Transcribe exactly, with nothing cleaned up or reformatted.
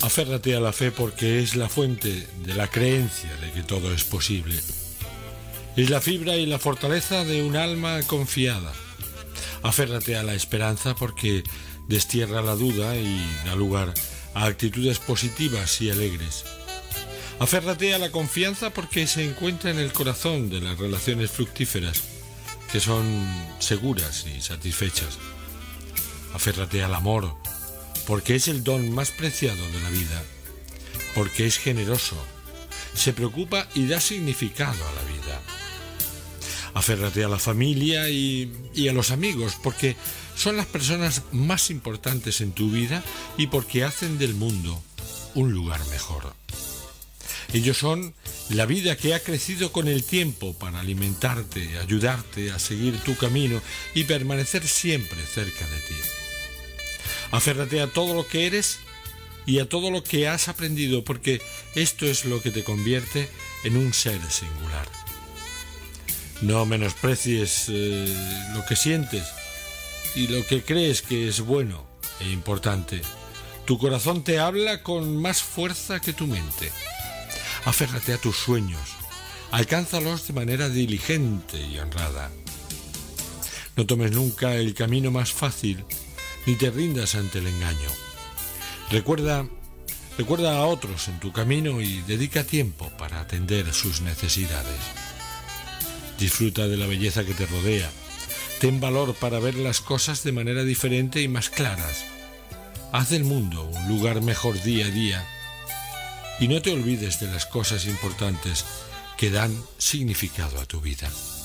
Aférrate a la fe porque es la fuente de la creencia de que todo es posible. Es la fibra y la fortaleza de un alma confiada. Aférrate a la esperanza porque destierra la duda y da lugar a actitudes positivas y alegres. Aférrate a la confianza porque se encuentra en el corazón de las relaciones fructíferas, que son seguras y satisfechas. Aférrate al amor, porque es el don más preciado de la vida, porque es generoso, se preocupa y da significado a la vida. Aférrate a la familia y, y a los amigos, porque son las personas más importantes en tu vida y porque hacen del mundo un lugar mejor. Ellos son la vida que ha crecido con el tiempo para alimentarte, ayudarte a seguir tu camino y permanecer siempre cerca de ti. Aférrate a todo lo que eres y a todo lo que has aprendido, porque esto es lo que te convierte en un ser singular. No menosprecies eh, lo que sientes y lo que crees que es bueno e importante. Tu corazón te habla con más fuerza que tu mente. Aférrate a tus sueños, alcánzalos de manera diligente y honrada. No tomes nunca el camino más fácil, ni te rindas ante el engaño. Recuerda, recuerda a otros en tu camino y dedica tiempo para atender sus necesidades. Disfruta de la belleza que te rodea. Ten valor para ver las cosas de manera diferente y más claras. Haz del mundo un lugar mejor día a día. Y no te olvides de las cosas importantes que dan significado a tu vida.